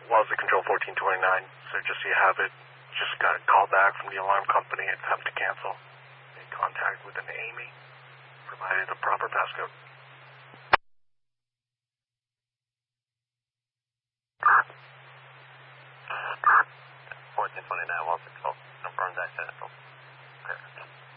Wellesley Control 1429. So just so you have it, just got a call back from the alarm company and have to cancel. Made contact with an Amy, provided the proper passcode. 1429 Wellesley Control. Confirmed that. Okay.